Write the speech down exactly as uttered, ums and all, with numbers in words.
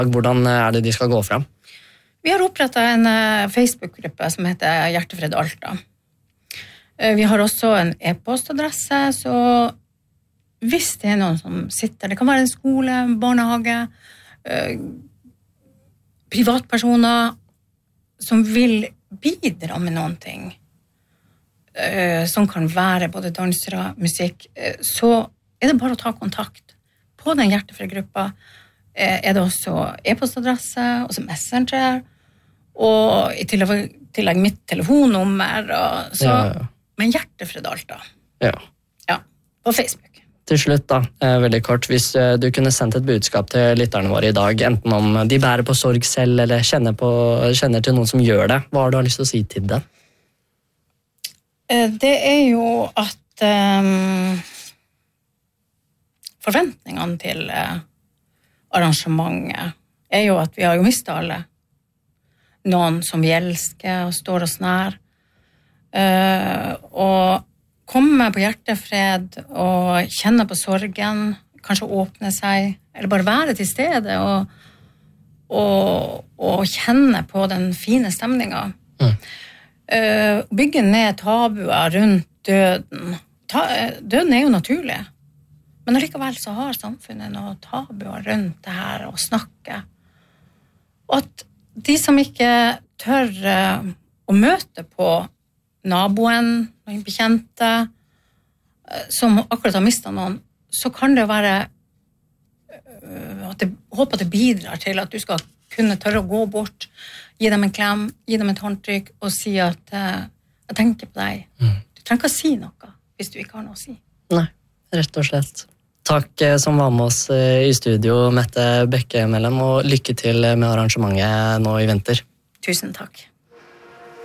Hvordan er det de skal gå frem? Vi har opprettet en Facebook-gruppe som heter Hjertefred Alta. Vi har også en e-postadresse, så hvis det er noen som sitter, det kan være en skole, en barnehage, privatpersoner som vil bidra med noen ting, som kan være både dansere, musikk, så er det bare å ta kontakt. På den Hjertefred-gruppa er det også e-postadresse, også Messenger, og i tillegg, tillegg mitt telefonnummer, og så, ja, ja. Men Hjertefred Alta. Ja. Ja, på Facebook. Til slutt da, veldig kort, hvis du kunne sendt et budskap til lytterne våre i dag, enten om de bærer på sorg selv, eller kjenner, på, kjenner til noen som gjør det, hva har du lyst til å si til dem? Det er jo at um, forventningene til uh, arrangementet er jo at vi har jo mistet alle. Noen som vi elsker og står oss nær. Uh, og komme på hjertefred og kjenne på sorgen, kanskje åpne seg, eller bare være til stede og, og, og kjenne på den fine stemningen. Mm. Uh, bygge ned tabuer rundt døden. Ta, døden er jo naturlig, men allikevel så har samfunnet noen tabuer rundt det her å snakke. Og at de som ikke tør uh, å møte på naboen, noen bekjente, uh, som akkurat har mistet noen, så kan det være uh, at jeg håper at det bidrar til at du skal kunne tørre å gå bort, gi dem en klem, gi dem et håndtrykk og si at uh, jeg tenker på deg. Mm. Du trenger ikke å si noe hvis du ikke har noe å si. Nei, rett og slett. Takk som var med oss i studio, Mette Bekke Mellem, og lykke til med arrangementet nå i vinter. Tusen takk.